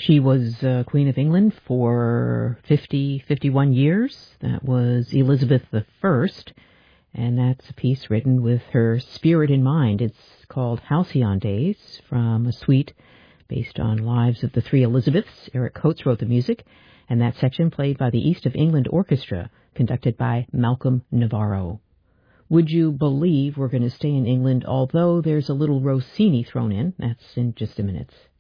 She was Queen of England for 51 years. That was Elizabeth I, and that's a piece written with her spirit in mind. It's called Halcyon Days, from a suite based on Lives of the Three Elizabeths. Eric Coates wrote the music, and that section played by the East of England Orchestra, conducted by Malcolm Navarro. Would you believe we're going to stay in England, although there's a little Rossini thrown in? That's in just a minute.